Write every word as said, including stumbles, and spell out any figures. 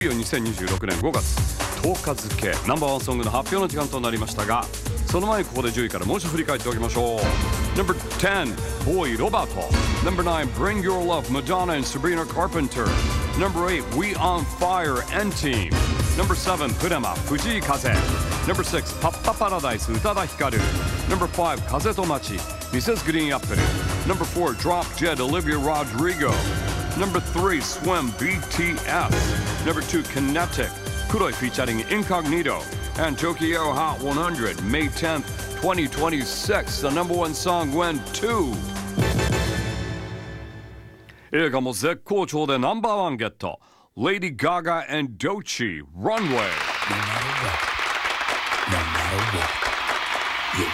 にせんにじゅうろくねんごがつとおか付ナンバーワンソングの発表の時間となりましたが、その前にここでじゅういからもう一度振り返っておきましょう。 Number ten Boy Roberto. Number nine Bring Your Love Madonna and Sabrina Carpenter. Number eight We On Fire N-Team. Number seven Purema 藤井風. Number six パッパパラダイス宇多田ヒカル. Number five 風と街 ミセス Green Apple. Number four Drop Dead Olivia Rodrigo. Number three Swim B T S. Number two Kinetic Kuroi featuring Incognito. And Tokyo Hot one hundred May tenth twenty twenty-six. The number one song went to 映画も絶好調でナンバーワンゲット Lady Gaga and Doechii Runway. No matter what, no matter what